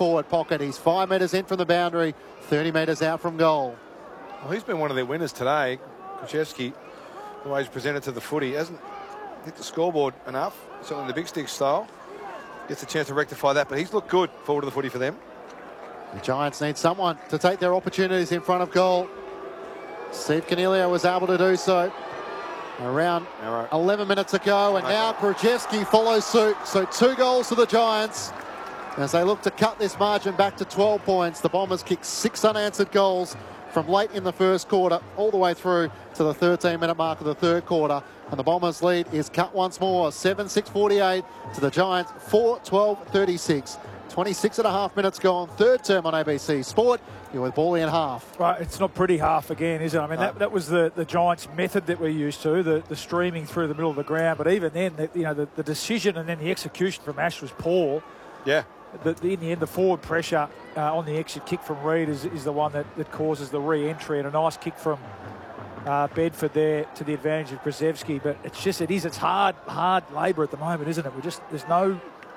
forward pocket. He's 5 metres in from the boundary, 30 metres out from goal. Well, he's been one of their winners today, Krzyzewski. The way he's presented to the footy, he hasn't hit the scoreboard enough, certainly the big stick style. Gets a chance to rectify that, but he's looked good forward of the footy for them. The Giants need someone to take their opportunities in front of goal. Steve Coniglio was able to do so around 11 minutes ago, and now Krzyzewski follows suit. So 2 goals to the Giants as they look to cut this margin back to 12 points. The Bombers kicked 6 unanswered goals from late in the first quarter all the way through to the 13-minute mark of the third quarter. And the Bombers' lead is cut once more, 7-6-48 to the Giants, 4-12-36. 26.5 minutes gone, third term on ABC Sport. You're with Bally and half. Right, it's not pretty half again, is it? I mean, that was the Giants' method that we're used to, the streaming through the middle of the ground. But even then, the decision and then the execution from Ash was poor. Yeah. In the end, the forward pressure on the exit kick from Reid is the one that causes the re-entry, and a nice kick from Bedford there to the advantage of Krzyzewski. But it's hard labour at the moment, isn't it? There's no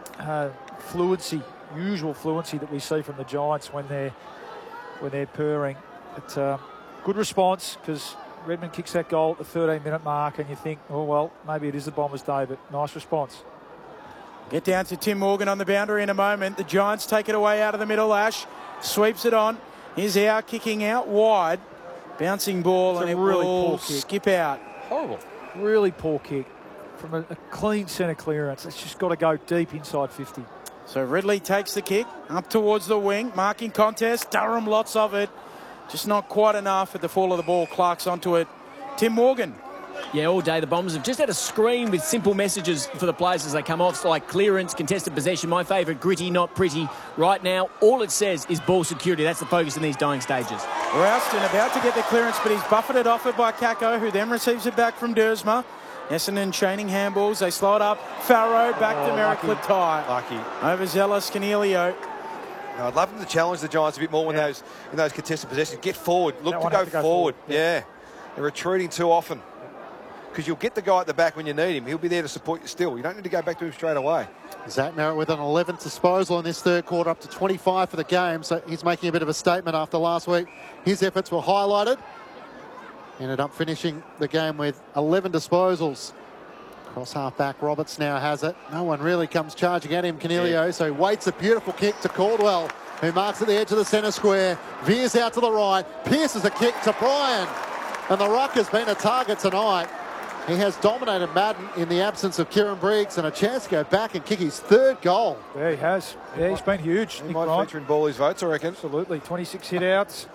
usual fluency that we see from the Giants when they're purring. But good response, because Redmond kicks that goal at the 13-minute mark, and you think, oh well, maybe it is the Bombers' day, but nice response. Get down to Tim Morgan on the boundary in a moment. The Giants take it away out of the middle. Ash sweeps it on. Here's our kicking out wide. Bouncing ball, and it will skip out. Horrible. Really poor kick from a clean centre clearance. It's just got to go deep inside 50. So Ridley takes the kick up towards the wing. Marking contest. Durham, lots of it. Just not quite enough at the fall of the ball. Clark's onto it. Tim Morgan. Yeah, all day the Bombers have just had a screen with simple messages for the players as they come off, like clearance, contested possession. My favourite, gritty, not pretty. Right now, all it says is ball security. That's the focus in these dying stages. Rouston about to get the clearance, but he's buffeted off it by Kako, who then receives it back from Dersma. Essendon chaining handballs. They slow it up. Farrow back to Merrick Latai. Lucky. Overzealous Coniglio. No, I'd love them to challenge the Giants a bit more in those contested possessions. Get forward. Look to go forward. Yeah. They're retreating too often. Because you'll get the guy at the back when you need him. He'll be there to support you still. You don't need to go back to him straight away. Zach Merritt with an 11th disposal in this third quarter, up to 25 for the game. So he's making a bit of a statement after last week. His efforts were highlighted. Ended up finishing the game with 11 disposals. Cross half back, Roberts now has it. No one really comes charging at him, Coniglio. So he waits a beautiful kick to Caldwell, who marks at the edge of the centre square. Veers out to the right. Pierces a kick to Bryan. And the ruck has been a target tonight. He has dominated Madden in the absence of Kieran Briggs, and a chance to go back and kick his third goal. Yeah, he has. Yeah, he's been huge. He might feature in Ball's votes, I reckon. Absolutely. 26 hit-outs.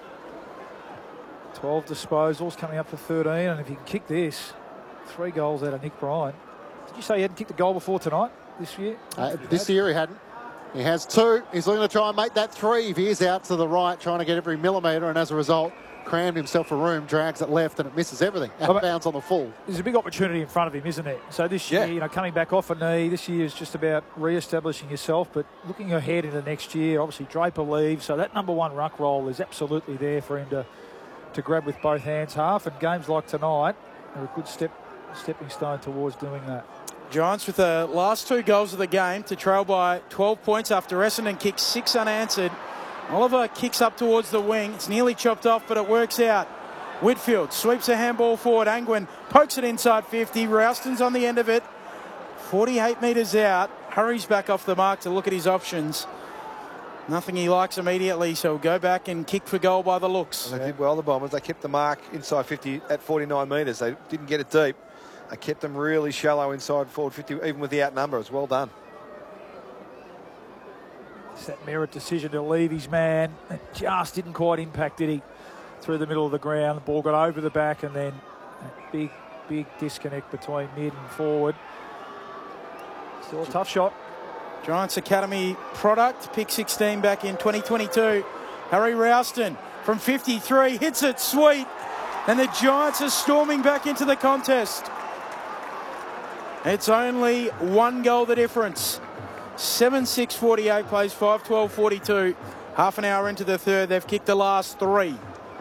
12 disposals, coming up for 13. And if he can kick this, 3 goals out of Nick Bryan. Did you say he hadn't kicked a goal before tonight, this year? This year he hadn't. He has 2. He's looking to try and make that 3. He veers out to the right, trying to get every millimetre, and as a result, crammed himself for room, drags it left, and it misses everything. Out of bounds on the full. There's a big opportunity in front of him, isn't there? So this year, coming back off a knee, this year is just about re-establishing yourself, but looking ahead into next year, obviously Draper leaves, so that number 1 ruck role is absolutely there for him to grab with both hands half, and games like tonight are a good stepping stone towards doing that. Giants with the last 2 goals of the game to trail by 12 points after Essendon kicks 6 unanswered. Oliver kicks up towards the wing. It's nearly chopped off, but it works out. Whitfield sweeps a handball forward. Angwin pokes it inside 50. Rouston's on the end of it. 48 metres out. Hurries back off the mark to look at his options. Nothing he likes immediately, so he'll go back and kick for goal by the looks. And they did well, the Bombers. They kept the mark inside 50 at 49 metres. They didn't get it deep. They kept them really shallow inside forward 50, even with the outnumber. It's well done. It's that Merritt decision to leave his man. It just didn't quite impact, did he? Through the middle of the ground. The ball got over the back, and then a big disconnect between mid and forward. Still a tough shot. Giants Academy product, pick 16 back in 2022. Harry Rouston from 53 hits it sweet, and the Giants are storming back into the contest. It's only 1 goal the difference. 7-6-48 plays 5-12-42. Half an hour into the third, they've kicked the last 3.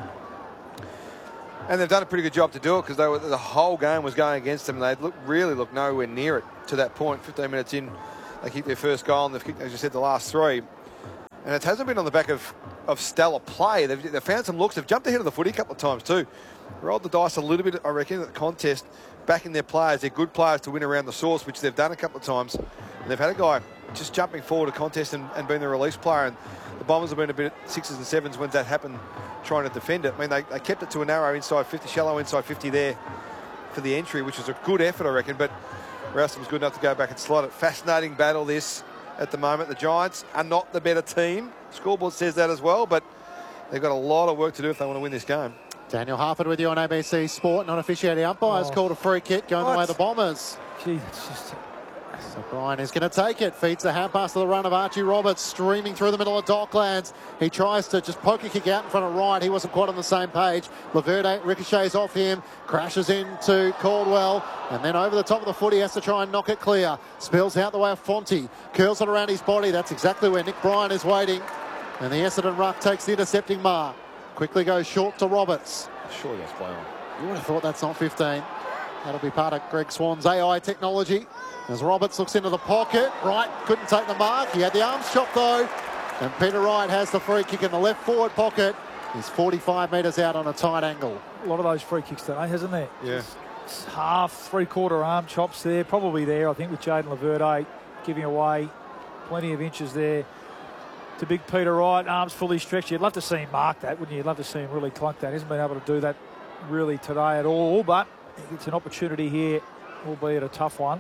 And they've done a pretty good job to do it, because the whole game was going against them. They really looked nowhere near it to that point. 15 minutes in, they kicked their first goal, and they've kicked, as you said, the last 3. And it hasn't been on the back of stellar play. They've found some looks. They've jumped ahead of the footy a couple of times too. Rolled the dice a little bit, I reckon, at the contest. Backing their players. They're good players to win around the source, which they've done a couple of times. And they've had a guy just jumping forward a contest and being the release player. And the Bombers have been a bit 6s and 7s when that happened, trying to defend it. I mean, they kept it to a narrow inside 50, shallow inside 50 there for the entry, which was a good effort, I reckon. But Rowston was good enough to go back and slot it. Fascinating battle this at the moment. The Giants are not the better team. Scoreboard says that as well, but they've got a lot of work to do if they want to win this game. Daniel Harford with you on ABC Sport. Non-officiating umpires called a free kick going the way of the Bombers. Gee, that's just... So Bryan is going to take it. Feeds the hand pass to the run of Archie Roberts, streaming through the middle of Docklands. He tries to just poke a kick out in front of Wright. He wasn't quite on the same page. Laverde ricochets off him, crashes into Caldwell, and then over the top of the foot, he has to try and knock it clear. Spills out the way of Fonte, curls it around his body. That's exactly where Nick Bryan is waiting. And the Essendon ruck takes the intercepting mark. Quickly goes short to Roberts. Surely that's play on. You would have thought that's not 15. That'll be part of Greg Swan's AI technology. As Roberts looks into the pocket, Wright couldn't take the mark. He had the arms chopped though. And Peter Wright has the free kick in the left forward pocket. He's 45 metres out on a tight angle. A lot of those free kicks today, hasn't there? Yeah. It's half, three-quarter arm chops there. Probably there, I think, with Jaden Laverde giving away plenty of inches there to big Peter Wright. Arms fully stretched. You'd love to see him mark that, wouldn't you? You'd love to see him really clunk that. He hasn't been able to do that really today at all, but it's an opportunity here, albeit a tough one,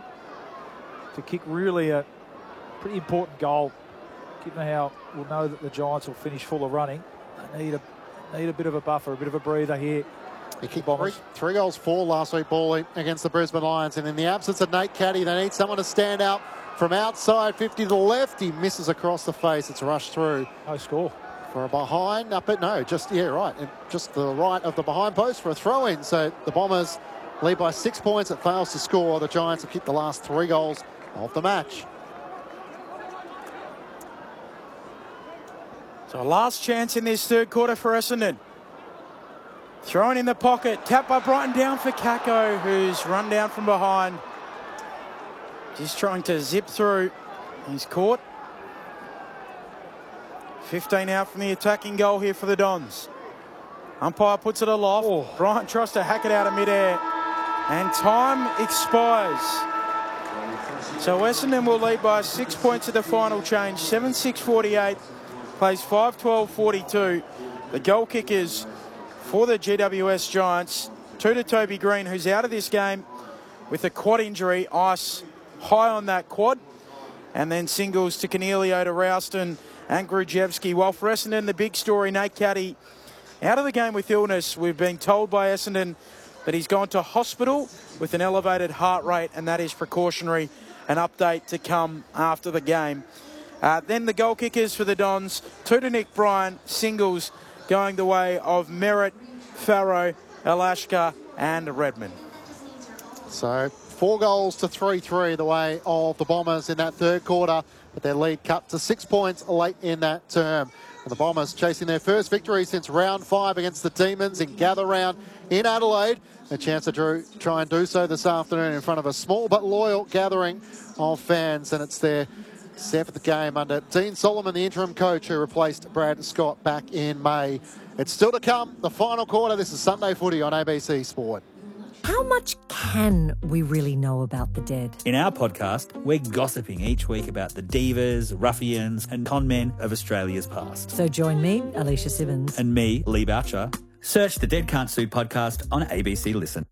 to kick really a pretty important goal, given how we'll know that the Giants will finish full of running. They need a bit of a buffer, a bit of a breather here. He kicked three goals for last week, Bally, against the Brisbane Lions. And in the absence of Nate Caddy, they need someone to stand out from outside 50 to the left. He misses across the face. It's rushed through. No score. For a behind, up it, no, just, yeah, right. Just the right of the behind post for a throw-in. So the Bombers lead by 6 points. It fails to score. The Giants have kicked the last 3 goals of the match. So last chance in this third quarter for Essendon. Thrown in the pocket, tapped by Brighton down for Kako, who's run down from behind. Just trying to zip through. He's caught. 15 out from the attacking goal here for the Dons. Umpire puts it aloft. Oh. Bryant tries to hack it out of midair. And time expires. So Essendon will lead by 6 points at the final change. 7-6-48. Plays 5-12-42. The goal kickers for the GWS Giants. 2 to Toby Green, who's out of this game with a quad injury. Ice high on that quad. And then singles to Cornelio, to Rowston and Grujevski. While for Essendon, the big story, Nate Caddy out of the game with illness. We've been told by Essendon that he's gone to hospital with an elevated heart rate, and that is precautionary. An update to come after the game. Then the goal kickers for the Dons. 2 to Nick Bryan, singles going the way of Merritt, Farrow, Alashka and Redmond. So 4 goals to 3-3 the way of the Bombers in that third quarter, but their lead cut to 6 points late in that term. And the Bombers chasing their first victory since round 5 against the Demons in Gather Round in Adelaide. A chance to try and do so this afternoon in front of a small but loyal gathering of fans, and it's their 7th game under Dean Solomon, the interim coach who replaced Brad Scott back in May. It's still to come, the final quarter. This is Sunday Footy on ABC Sport. How much can we really know about the dead? In our podcast, we're gossiping each week about the divas, ruffians and con men of Australia's past. So join me, Alicia Simmons. And me, Lee Boucher. Search the Dead Can't Sue podcast on ABC Listen.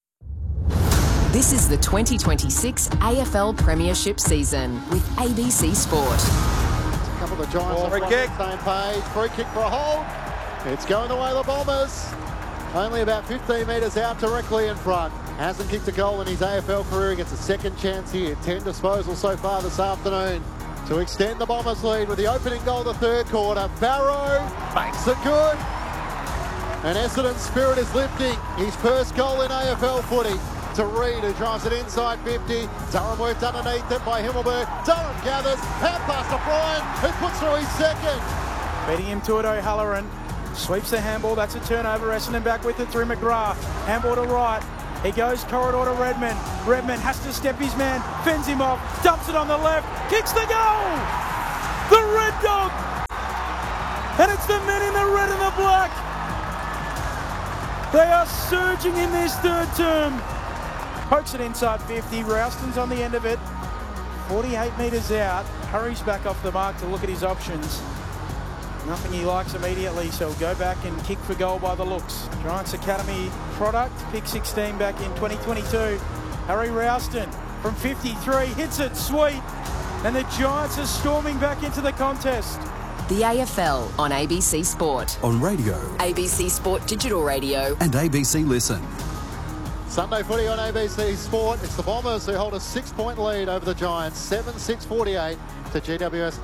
This is the 2026 AFL Premiership season with ABC Sport. A couple of the Giants are on the same page. Free kick for a hold. It's going the way of the Bombers. Only about 15 metres out, directly in front. Hasn't kicked a goal in his AFL career. He gets a second chance here. 10 disposals so far this afternoon to extend the Bombers' lead with the opening goal of the third quarter. Barrow makes it good. And Essendon's spirit is lifting. His first goal in AFL footy. To Reid, who drives it inside 50. Durham worked underneath it by Himmelberg. Durham gathers. Hand pass to Bryan, who puts through his second. Beating him to it, O'Halloran. Sweeps the handball. That's a turnover. Essendon back with it through McGrath. Handball to Wright. He goes corridor to Redmond. Redmond has to step his man. Fends him off. Dumps it on the left. Kicks the goal. The Red Dog And it's the men in the red and the black. They are surging in this third term. Pokes it inside 50. Rouston's on the end of it. 48 metres out. Hurries back off the mark to look at his options. Nothing he likes immediately, so he'll go back and kick for goal by the looks. Giants Academy product, pick 16 back in 2022. Harry Rouston from 53 hits it, sweet. And the Giants are storming back into the contest. The AFL on ABC Sport. On radio. ABC Sport Digital Radio. And ABC Listen. Sunday footy on ABC Sport. It's the Bombers who hold a 6-point lead over the Giants. 7-6-48 to GWS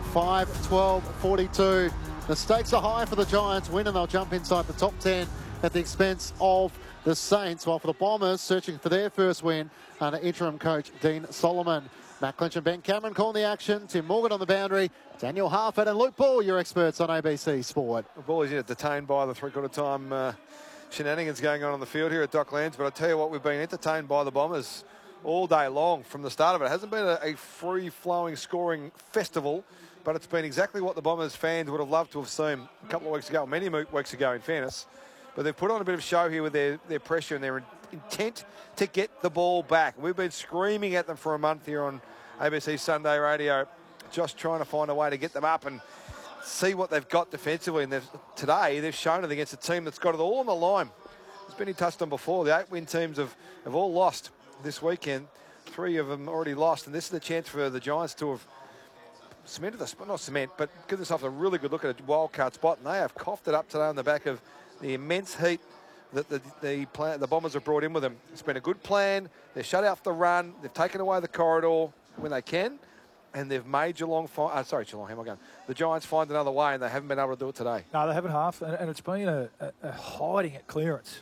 5-12-42. The stakes are high for the Giants. Win and they'll jump inside the top 10 at the expense of the Saints. While for the Bombers, searching for their first win under interim coach Dean Solomon. Matt Clinch and Ben Cameron calling the action. Tim Morgan on the boundary. Daniel Harford and Luke Ball, your experts on ABC Sport. The ball is detained by the three-quarter time shenanigans going on the field here at Docklands. But I tell you what, we've been entertained by the Bombers all day long from the start of it. It hasn't been a free-flowing scoring festival, but it's been exactly what the Bombers fans would have loved to have seen a couple of weeks ago, many weeks ago in fairness. But they've put on a bit of show here with their pressure and their intent to get the ball back. We've been screaming at them for a month here on ABC Sunday Radio, just trying to find a way to get them up and see what they've got defensively. And today they've shown it against a team that's got it all on the line. As Benny touched on before, the 8-win teams have all lost this weekend. 3 of them already lost, and this is the chance for the Giants to have cemented the spot, not cement, but give themselves a really good look at a wild card spot, and they have coughed it up today on the back of the immense heat that the Bombers have brought in with them. It's been a good plan. They've shut out the run. They've taken away the corridor when they can, and they've made Geelong find... Geelong, how am I going? The Giants find another way, and they haven't been able to do it today. No, they haven't half, and it's been a hiding at clearance.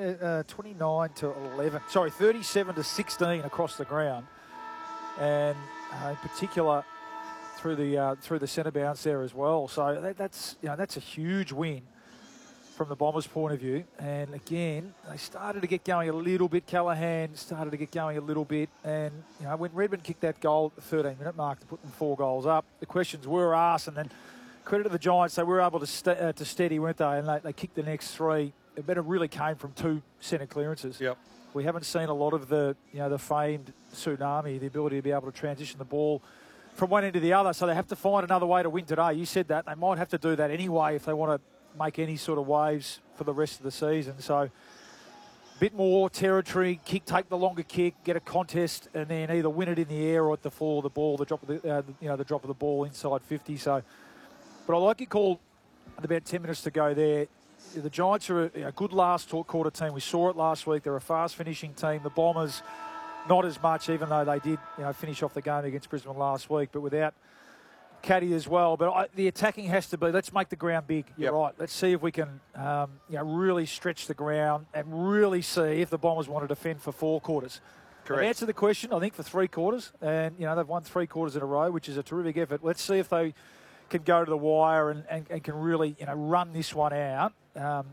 29 to 11. Sorry, 37 to 16 across the ground, and in particular through the centre bounce there as well. So that's a huge win from the Bombers' point of view. And again, they started to get going a little bit. Callahan started to get going a little bit, and when Redmond kicked that goal at the 13-minute mark to put them 4 goals up, the questions were asked, and then credit to the Giants, they were able to steady, weren't they? And they kicked the next 3. It really came from 2 centre clearances. Yep. We haven't seen a lot of the famed tsunami, the ability to be able to transition the ball from one end to the other. So they have to find another way to win today. You said that. They might have to do that anyway if they want to make any sort of waves for the rest of the season. So a bit more territory, take the longer kick, get a contest, and then either win it in the air or at the fall of the ball, the drop of the drop of the ball inside 50. So, but I like it called with about 10 minutes to go there. The Giants are a good last quarter team. We saw it last week. They're a fast finishing team. The Bombers, not as much, even though they did finish off the game against Brisbane last week, but without Caddy as well. But the attacking has to be, let's make the ground big. You're right. Let's see if we can really stretch the ground and really see if the Bombers want to defend for 4 quarters. Correct. They've answered the question, I think, for 3 quarters. And, they've won 3 quarters in a row, which is a terrific effort. Let's see if they can go to the wire and can really, run this one out. From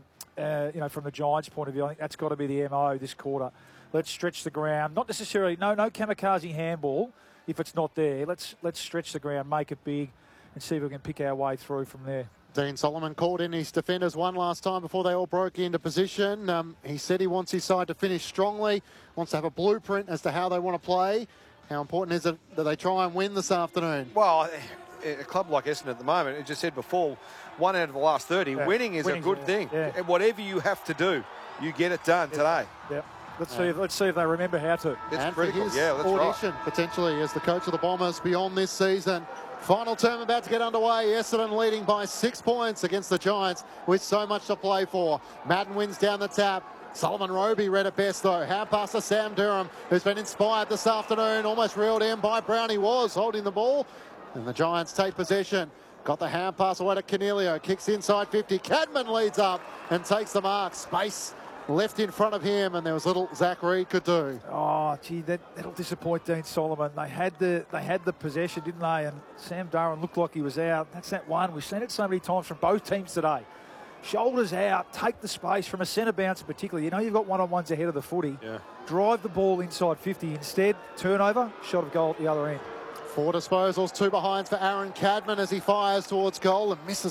the Giants' point of view, I think that's got to be the MO this quarter. Let's stretch the ground. Not necessarily, no kamikaze handball if it's not there. Let's stretch the ground, make it big, and see if we can pick our way through from there. Dean Solomon called in his defenders one last time before they all broke into position. He said he wants his side to finish strongly, wants to have a blueprint as to how they want to play. How important is it that they try and win this afternoon? Well, a club like Essendon at the moment, it just said before, 1 out of the last 30. Yeah. Winning is a good thing. Yeah. And whatever you have to do, you get it done today. Yeah. Let's see if they remember how to. It's and critical. For his audition, potentially, as the coach of the Bombers beyond this season. Final term about to get underway. Essendon leading by 6 points against the Giants with so much to play for. Madden wins down the tap. Solomon Roby read it best, though. Hand pass to Sam Durham, who's been inspired this afternoon. Almost reeled in by Brown. He was holding the ball. And the Giants take possession. Got the hand pass away to Canelio. Kicks inside 50. Cadman leads up and takes the mark. Space left in front of him, and there was little Zach Reid could do. Oh, gee, that'll disappoint Dean Solomon. They had the possession, didn't they? And Sam Durham looked like he was out. That's that one. We've seen it so many times from both teams today. Shoulders out, take the space from a centre bounce in particular. You've got one-on-ones ahead of the footy. Yeah. Drive the ball inside 50. Instead, turnover, shot of goal at the other end. 4 disposals, 2 behinds for Aaron Cadman as he fires towards goal and misses